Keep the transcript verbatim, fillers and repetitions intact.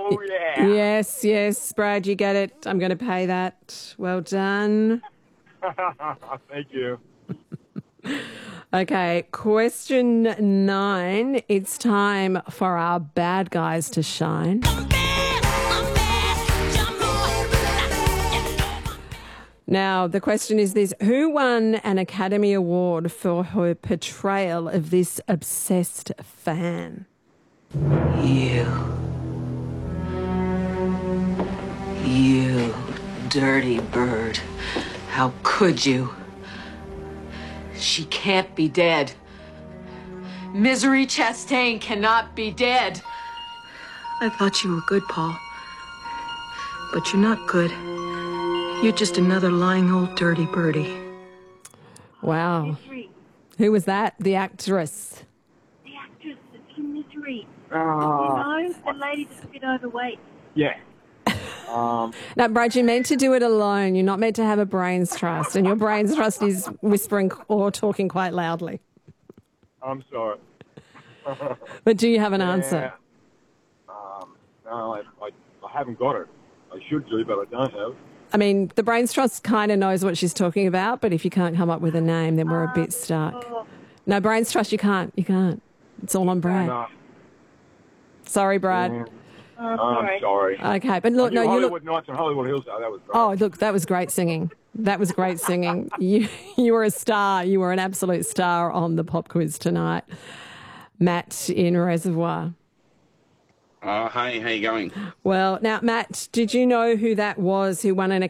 Oh, yeah. Yes, yes, Brad, you get it. I'm going to pay that. Well done. Thank you. Okay, question nine. It's time for our bad guys to shine. Now, the question is this. Who won an Academy Award for her portrayal of this obsessed fan? You. You dirty bird. How could you? She can't be dead. Misery Chastain cannot be dead. I thought you were good, Paul. But you're not good. You're just another lying old dirty birdie. Wow. Who was that? The actress. The actress that's in Misery. Uh, You know, the lady that's a bit overweight. yeah. Um, Now, Brad, you're meant to do it alone. You're not meant to have a brains trust. And your brains trust is whispering or talking quite loudly. I'm sorry. But do you have an Yeah. answer? Um, no, I, I, I haven't got it. I should do, but I don't have. I mean, the brains trust kind of knows what she's talking about, but if you can't come up with a name, then we're a bit stuck. No, brains trust, you can't. You can't. It's all on Brad. No. Sorry, Brad. Yeah. I'm sorry. Okay, but look, I no, knew you Hollywood look. Nights on Hollywood Hills. Oh, that was great. Oh, look, that was great singing. That was great singing. You, you were a star. You were an absolute star on the pop quiz tonight. Matt in Reservoir. Oh, hey, how you going? Well, now, Matt, did you know who that was who won an